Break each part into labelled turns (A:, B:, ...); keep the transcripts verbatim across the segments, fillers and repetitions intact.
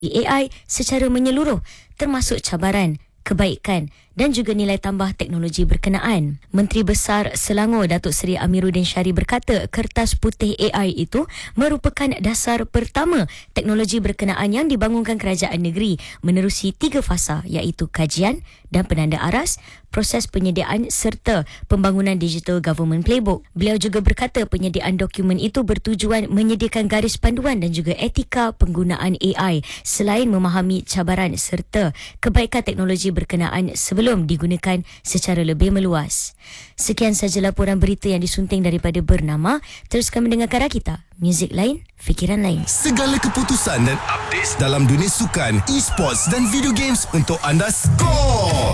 A: A I secara menyeluruh, termasuk cabaran, kebaikan dan juga nilai tambah teknologi berkenaan. Menteri Besar Selangor Datuk Seri Amiruddin Syari berkata kertas putih A I itu merupakan dasar pertama teknologi berkenaan yang dibangunkan kerajaan negeri menerusi tiga fasa iaitu kajian dan penanda aras, proses penyediaan serta pembangunan Digital Government Playbook. Beliau juga berkata penyediaan dokumen itu bertujuan menyediakan garis panduan dan juga etika penggunaan A I selain memahami cabaran serta kebaikan teknologi berkenaan sebelum digunakan secara lebih meluas. Sekian sahaja laporan berita yang disunting daripada Bernama. Teruskan mendengarkan Rakita, muzik lain, fikiran lain.
B: Segala keputusan dan updates dalam dunia sukan, e-sports dan video games untuk anda skor.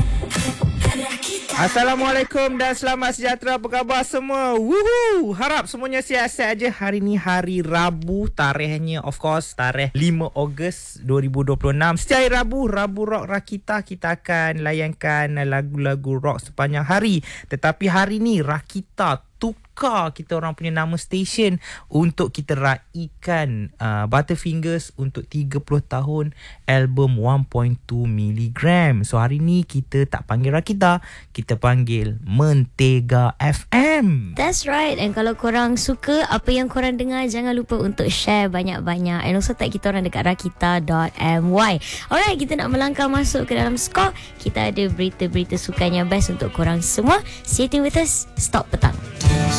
C: Assalamualaikum dan selamat sejahtera. Apa khabar semua? Woohoo! Harap semuanya sihat-sihat aja. Hari ni hari Rabu, tarikhnya of course tarikh lima Ogos dua ribu dua puluh enam. Setiap hari Rabu, Rabu Rock Rakita, kita akan layankan lagu-lagu rock sepanjang hari. Tetapi hari ni Rakita tukar kita orang punya nama stesen untuk kita raikan uh, Butterfingers untuk tiga puluh tahun album one point two miligram. So hari ni kita tak panggil Rakita, kita panggil Mentega F M.
A: That's right. And kalau korang suka apa yang korang dengar, jangan lupa untuk share banyak-banyak. And also tag kita orang dekat rakita dot my. Alright, kita nak melangkah masuk ke dalam skor. Kita ada berita-berita sukan yang best untuk korang semua. Stay tuned with us. Stop petang.